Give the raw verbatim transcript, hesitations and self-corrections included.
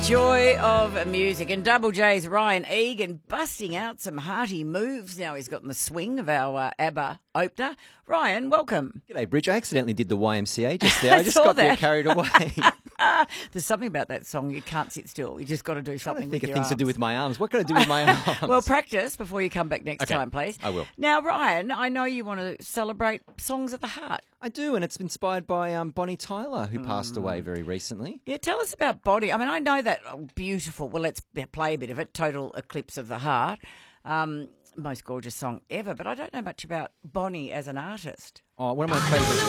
Joy of music. And Double J's Ryan Egan busting out some hearty moves now he's got in the swing of our uh, ABBA opener. Ryan, welcome. G'day, Bridge. I accidentally did the Y M C A just there. I, I just saw got there that. carried away. There's something about that song. You can't sit still. You just got to do I something think with of your things to do arms. with my arms. What can I do with my arms? Well, practice before you come back next Okay, time, please. I will. Now, Ryan, I know you want to celebrate songs of the heart. I do, and it's inspired by um, Bonnie Tyler, who passed Mm. away very recently. Yeah, tell us about Bonnie. I mean, I know that oh, beautiful. Well, let's play a bit of it. Total Eclipse of the Heart. Um, most gorgeous song ever, but I don't know much about Bonnie as an artist. Oh, one of my favourite.